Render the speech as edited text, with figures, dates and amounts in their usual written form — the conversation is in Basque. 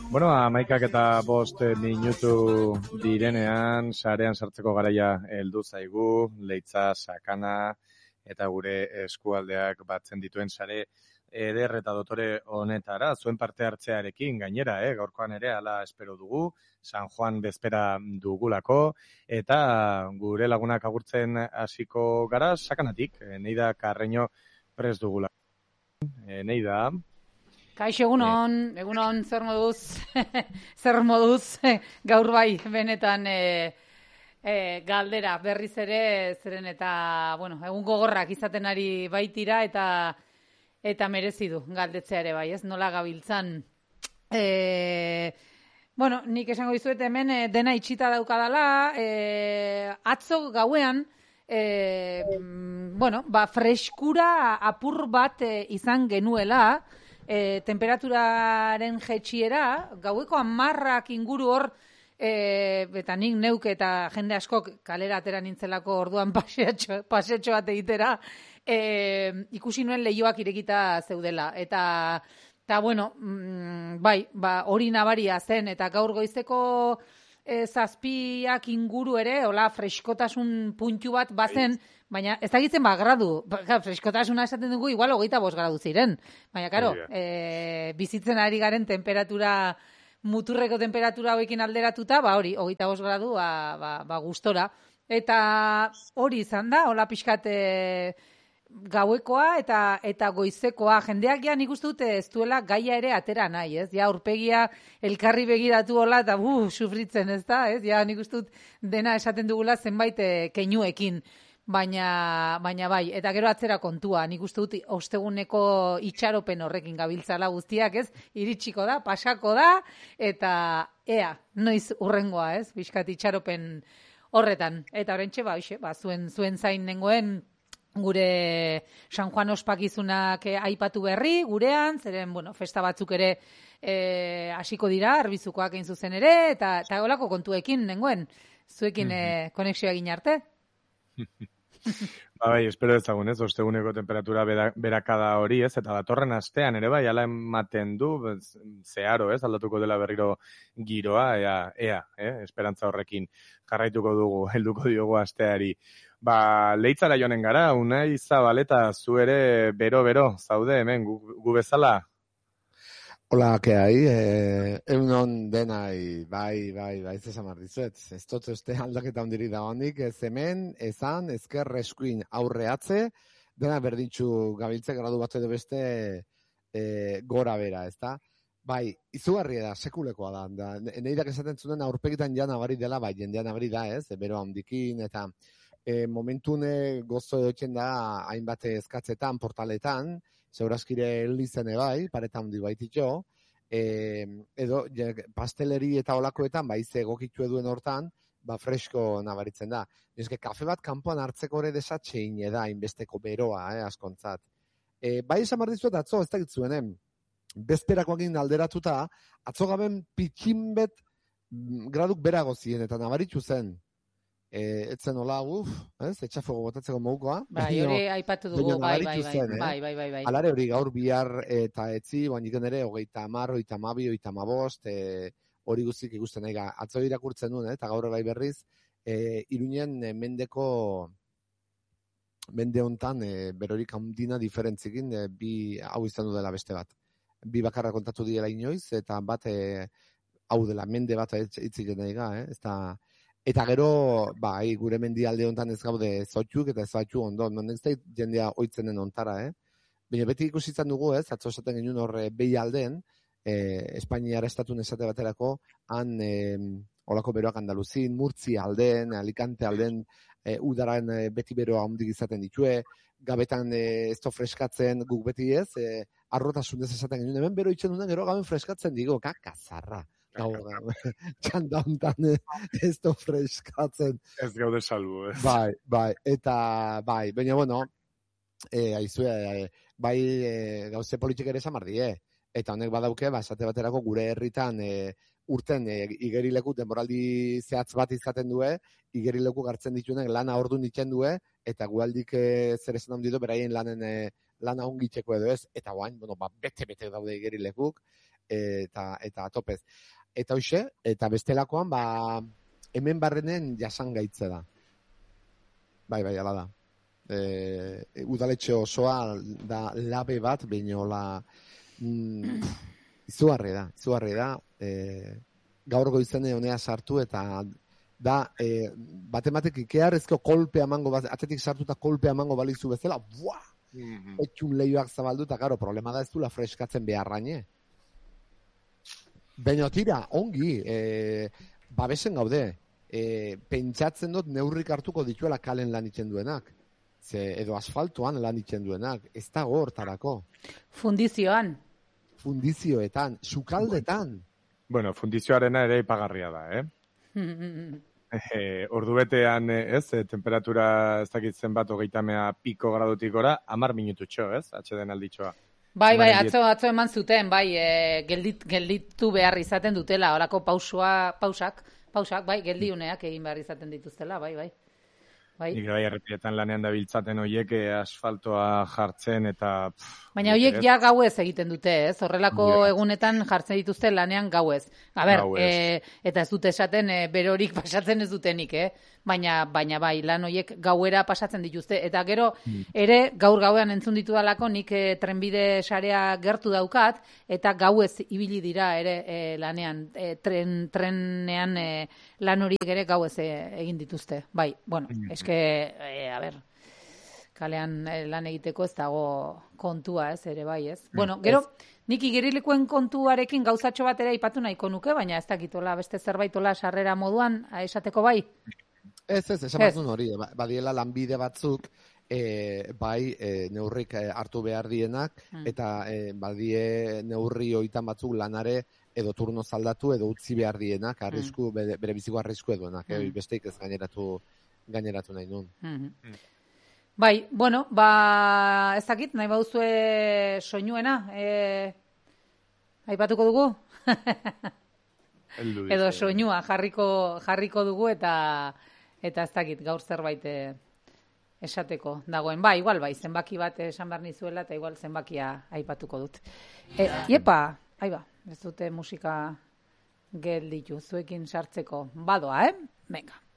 Bueno, 11:05 minutu direnean, sarean sartzeko garaia heldu zaigu, Leitza, Sakana eta gure eskualdeak batzen dituen sare eder eta dotore honetara, zuen parte hartzearekin gainera, gaurkoan ere hala espero dugu, San Juan bezpera dugulako, eta gure lagunak agurtzen hasiko gara Sakanatik, Neida Carreño prest dugula. Neida... Kaixo, egunon, zer moduz, gaur bai, benetan galdera berriz ere, zeren eta, egun gogorrak izaten ari baitira eta merezi du galdetzea ere bai, ez, nola gabiltzan. Nik esango dizuet hemen dena itxita daukadala, atzo gauean, freskura apur bat izan genuela, temperaturaren jetxiera, gaueko 10 inguru hor, eta nik neuk eta jende askok kalera atera nintzelako orduan paseatxo bat egitera, ikusi nuen leihoak irekita zeudela. Eta hori nabaria zen, eta gaur goizeko 7 inguru ere, hola, freskotasun puntu bat bazen, baina ez dakitzen gradu, freskotasuna esaten dugu, igual 25 gradu ziren. Baina, karo, bizitzen ari garen temperatura, muturreko temperatura hoekin alderatuta, hori, 25 gradu, gustora. Eta hori izan da, hola pixkat gauekoa eta goizekoa. Jendeak ja nik uste dute ez duela gaia ere atera nahi, ez? Ja, aurpegia elkarri begiratu hola eta sufritzen, ez da? Ez? Ja, nik uste dut dena esaten dugula zenbait keinuekin. Baina bai, eta gero atzera kontua, nik uste dut osteguneko itxaropen horrekin gabiltzala guztiak, ez? Iritsiko da, pasako da, eta noiz urrengoa, ez? Bizkat itxaropen horretan. Eta orentxe, zuen zain nengoen gure San Juan ospakizunak aipatu berri, gurean, zeren, festa batzuk ere hasiko dira, arbizukoak egin zuzen ere, eta holako kontuekin nengoen, zuekin konexioa egin arte. Espero ezagun, ez, osteguneko temperatura berakada hori, ez, eta datorren astean ere bai, ala ematen du, zeharo, ez, aldatuko dela berriro giroa, esperantza horrekin jarraituko dugu, helduko diogu asteari. Leitzara joanen gara, Unai Zabaleta, zu ere bero, zaude hemen, gu bezala? Hola, ¿qué hay? Egunon denai, bai, ez esan mardizuet. Ez dut uste aldaketa ondirik da hondik, ez hemen, ezan, ezker eskuin aurreatze, dena berdintxu gabiltze gradu bat edo beste gora bera, ez da? Bai, izugarria da, sekulekoa da. Neidak esaten zuen aurpegitan ja nabari dela, bai, jendea nabari da, ez? Bero handikin, eta momentune gozo edotzen da hainbat eskatzetan, portaletan, zeurazkire helizene bai, pareta handi baititxo, edo pasteleri eta olakoetan, ze egokitu eduen hortan, fresko nabaritzen da. Eske, kafe bat kanpoan hartzeko ere desatxein da, inbesteko beroa, askontzat. Bai esan mardizuet atzo, ez dakitzuen, bezperakoakin alderatuta, atzo gaben pitxinbet graduk berago ziren, eta nabaritzu zen. Etzen hola, etxafogo botatzeko mogukoa. Bai, hori aipatu dugu, bai. Alare hori gaur bihar eta etzi, baina ere, 30, 32, 35, hori guztik ikusten nahi. Atzo irakurtzen duen, eta gaur bai berriz, Iruñen mende hontan, berorik handina diferentzikin, bi hau izan du dela beste bat. Bi bakarra kontatu diela inoiz, eta bat, hau dela, mende bat itzik nahi ga, Eta gero, gure mendialde hontan ez gaude zotxuk eta ez zotxu ondo, ez da jendea oitzenen ontara, Baina beti ikusitzen dugu, atzo esaten genuen hor behi alden, Espainiara estatun esate baterako, han olako beroak Andaluzin, Murtzi alden, Alicante alden, udaran beti beroa handik izaten ditue, gabetan ez to freskatzen guk beti ez, arrotasun ez esaten genuen, hemen bero itxen duen, gero gaben freskatzen digo, kakazarra. Txanda hontan ez do freskatzen. Ez gaude salbu, ez? Bai, eta baina, aizue, gauze politik ere zamardie. Eta honek badauke, esate baterako gure herritan urten igerileku denboraldi zehatz bat izaten due, igerileku gartzen dituenek lana ordu nitzen due, eta gualdik zer esan handitu beraien lana ongitzeko edo ez, eta guain, bete daude igerilekuk, eta atopez. Eta hoxe, eta bestelakoan, hemen barrenen jasangaitze da. Bai, ala da. Udaletxe osoa da labe bat, bainola izugarri da. Gaur goizene honea sartu eta da, batematek ikearrezko kolpea mango, atetik sartuta kolpea mango balizu bezala, buah! Etxun lehioak zabaldu, eta gero, problema da ez dula freskatzen beharraine. Baina tira, ongi, babesen gaude, pentsatzen dut neurrik hartuko dituela kalen lan itzen duenak. Edo asfaltoan lan itzen duenak, ez da hortarako. Fundizioetan, sukaldetan. Bueno, fundizioarena ere ipagarria da, ordubetean, temperatura ez dakitzen bat 30 piko gradutik gora, 10 minututxo, atxeden alditxoa. Bai, atzo eman zuten, gelditu behar izaten dutela, horako pausak, bai, geldiuneak egin behar izaten dituztela, bai. Nik bai errepietan lanean da biltzaten horiek asfaltoa jartzen eta... Baina horiek ja gauez egiten dute, horrelako egunetan jartzen dituzte lanean gauez. Eta ez dute esaten berorik pasatzen ez dutenik, Baina bai, lan horiek gauera pasatzen dituzte. Eta gero, ere, gaur gauean entzun ditudalako, nik trenbide sarea gertu daukat, eta gauez ibili dira ere lanean, trenean lan horiek ere gauez egin dituzte. Bai, bueno, kalean lan egiteko ez dago kontua, ere bai, Bueno, gero, nik igerilekuen kontuarekin gauzatxo bat ere aipatu nahiko nuke, baina ez dakitola, beste zerbaitola sarrera moduan, esateko bai? Ez, esan bat duen hori, badiela lanbide batzuk, neurrik hartu behar dienak, eta badie neurri hoitan batzuk lanare edo turno zaldatu edo utzi behar dienak, bere biziko arrisku edoenak, besteik ez gaineratu nahi nuen. Bai, bueno, ez dakit, nahi bauzue soinuena, aipatuko dugu? Edo soinua jarriko dugu eta ez dakit, gaur zerbait esateko dagoen. Ba, igual bai, zenbaki bat esan behar nizuela eta igual zenbakia aipatuko dut. Iepa, ez dute musika gelditu, zuekin sartzeko badoa, Venga.